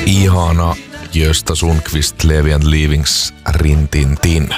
Ihana Gösta Sundqvist, Levi and Leavings Rintintin.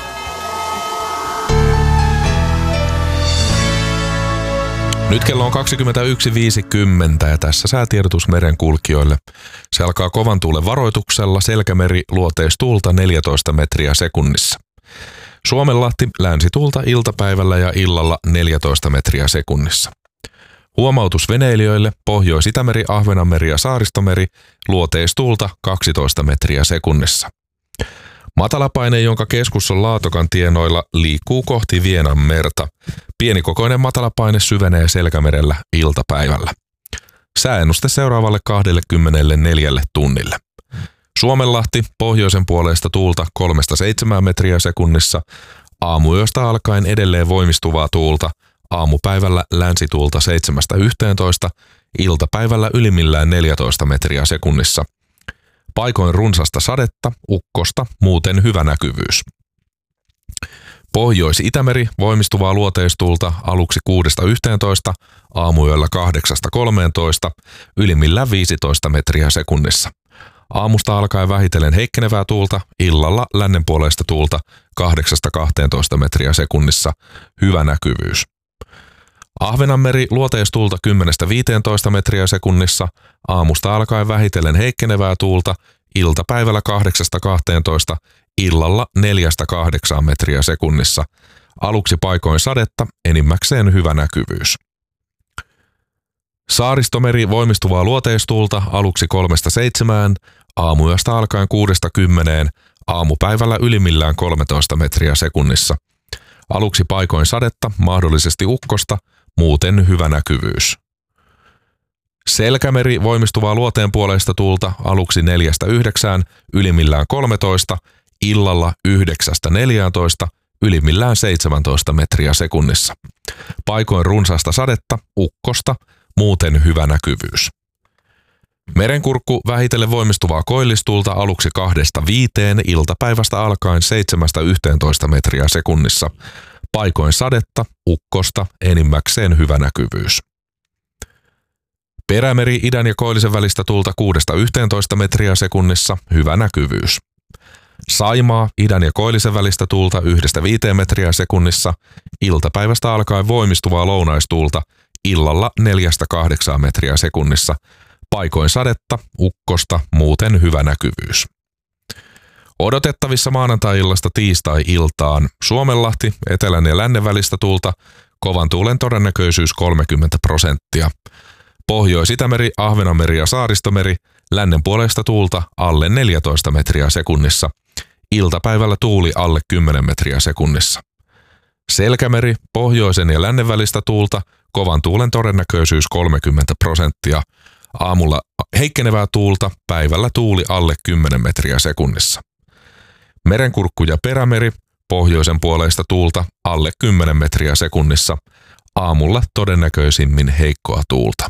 Nyt kello on 21.50 ja tässä säätiedotus merenkulkijoille. Se alkaa kovan tuulen varoituksella, Selkämeri luoteistuulta 14 metriä sekunnissa. Suomenlahti länsituulta iltapäivällä ja illalla 14 metriä sekunnissa. Huomautus veneilijöille, Pohjois-Itämeri, Ahvenanmeri ja Saaristomeri, luoteistuulta 12 metriä sekunnissa. Matalapaine, jonka keskus on Laatokan tienoilla, liikkuu kohti Vienanmerta. Pienikokoinen matalapaine syvenee Selkämerellä iltapäivällä. Sääennuste seuraavalle 24 tunnille. Suomenlahti, pohjoisen puoleista tuulta 3-7 metriä sekunnissa. Aamuyöstä alkaen edelleen voimistuvaa tuulta. Aamupäivällä länsituulta 7-11, iltapäivällä ylimmillään 14 metriä sekunnissa. Paikoin runsasta sadetta, ukkosta, muuten hyvä näkyvyys. Pohjois-Itämeri, voimistuvaa luoteistuulta aluksi 6-11, aamuyöllä 8-13, ylimmillään 15 metriä sekunnissa. Aamusta alkaen vähitellen heikkenevää tuulta, illalla lännenpuoleista tuulta 8-12 metriä sekunnissa, hyvä näkyvyys. Ahvenanmeri, luoteistuulta 10-15 metriä sekunnissa, aamusta alkaen vähitellen heikkenevää tuulta, iltapäivällä 8-12, illalla 4-8 metriä sekunnissa. Aluksi paikoin sadetta, enimmäkseen hyvä näkyvyys. Saaristomeri, voimistuvaa luoteistuulta aluksi 3-7, aamuyöstä alkaen 6-10, aamupäivällä ylimmillään 13 metriä sekunnissa. Aluksi paikoin sadetta, mahdollisesti ukkosta, muuten hyvä näkyvyys. Selkämeri, voimistuvaa luoteenpuoleista tuulta aluksi 4-9, ylimmillään 13, illalla 9-14, ylimmillään 17 metriä sekunnissa. Paikoin runsaasta sadetta, ukkosta, muuten hyvä näkyvyys. Merenkurkku, vähitellen voimistuvaa koillistuulta aluksi 2-5, iltapäivästä alkaen 7-11 metriä sekunnissa. Paikoin sadetta, ukkosta, enimmäkseen hyvä näkyvyys. Perämeri, idän ja koillisen välistä tuulta 6-11 metriä sekunnissa, hyvä näkyvyys. Saimaa, idän ja koillisen välistä tuulta 1-5 metriä sekunnissa, iltapäivästä alkaen voimistuvaa lounaistuulta, illalla 4-8 metriä sekunnissa. Paikoin sadetta, ukkosta, muuten hyvä näkyvyys. Odotettavissa maanantai-illasta tiistai-iltaan Suomenlahti, etelän ja lännen välistä tuulta, kovan tuulen todennäköisyys 30%. Pohjois-Itämeri, Ahvenanmeri ja Saaristomeri, lännen puolesta tuulta alle 14 metriä sekunnissa. Iltapäivällä tuuli alle 10 metriä sekunnissa. Selkämeri, pohjoisen ja lännen välistä tuulta, kovan tuulen todennäköisyys 30%. Aamulla heikkenevää tuulta, päivällä tuuli alle 10 metriä sekunnissa. Merenkurkku ja Perämeri, pohjoisen puoleista tuulta alle 10 metriä sekunnissa. Aamulla todennäköisimmin heikkoa tuulta.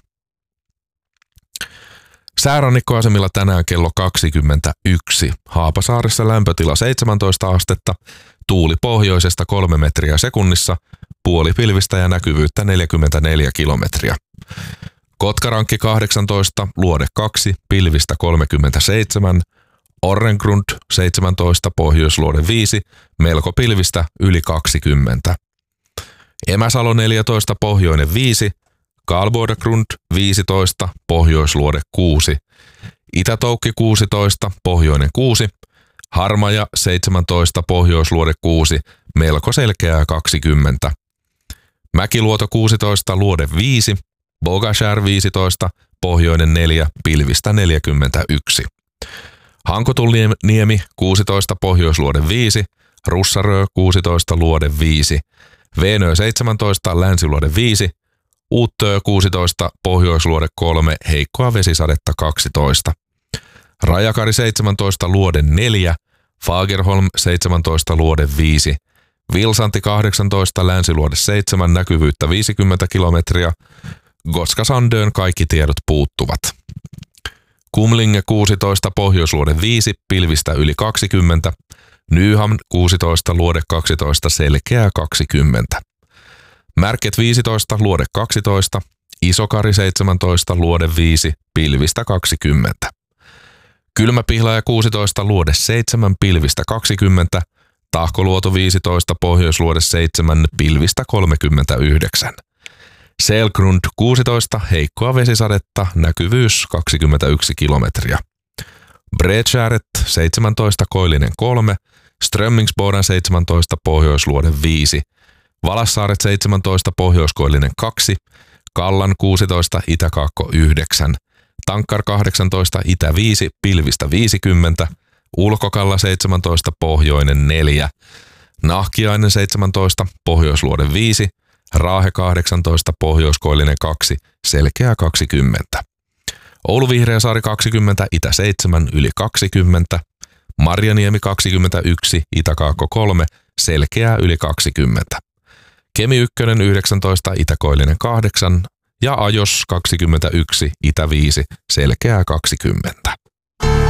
Säärannikkoasemilla tänään kello 21. Haapasaaressa lämpötila 17 astetta, tuuli pohjoisesta 3 metriä sekunnissa, puolipilvistä ja näkyvyyttä 44 kilometriä. Kotkarankki 18, luode 2, pilvistä 37, Orrengrund 17, pohjoisluode 5, melko pilvistä yli 20. Emäsalo 14, pohjoinen 5, Karlborgrund 15, pohjoisluode 6, Itätoukki 16, pohjoinen 6, Harmaja 17, pohjoisluode 6, melko selkeää 20. Mäkiluoto 16, luode 5, Bogashär 15, pohjoinen 4, pilvistä 41. Hankotulniemi 16, pohjoisluode 5, Russarö 16, luode 5, Veenö 17, länsiluode 5, Uuttöö 16, pohjoisluode 3, heikkoa vesisadetta 12. Rajakari 17, luode 4, Fagerholm 17, luode 5, Vilsanti 18, länsiluode 7, näkyvyyttä 50 kilometriä, Gotska Sandön kaikki tiedot puuttuvat. Kumlinge 16, pohjoisluode 5, pilvistä yli 20, Nyhamn 16, luode 12, selkeää 20. Märket 15, luode 12, Isokari 17, luode 5, pilvistä 20. Kylmäpihlaaja 16, luode 7, pilvistä 20, Tahkoluoto 15, pohjoisluode 7, pilvistä 39. Selgrund 16, heikkoa vesisadetta, näkyvyys 21 kilometriä. Bredskäret 17, koillinen 3, Strömmingsboden 17, pohjoisluode 5, Valassaaret 17, pohjoiskoillinen 2, Kallan 16, itäkaakko 9, Tankkar 18, itä 5, pilvistä 50, Ulkokalla 17, pohjoinen 4, Nahkiainen 17, pohjoisluode 5, Raahe 18, pohjoiskoillinen 2, selkeä 20. Oulu-Vihreäsaari 20, itä 7, yli 20, Marjaniemi 21, itäkaakko 3, selkeää yli 20. Kemi 1 19, itäkoillinen 8 ja Ajos 21, itä 5, selkeää 20.